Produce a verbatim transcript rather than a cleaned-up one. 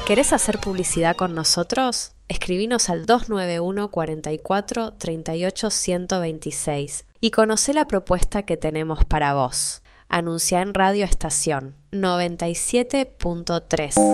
¿Querés hacer publicidad con nosotros? Escribinos al dos nueve uno, cuarenta y cuatro, treinta y ocho, ciento veintiséis y conocé la propuesta que tenemos para vos. Anunciá en Radio Estación noventa y siete punto tres.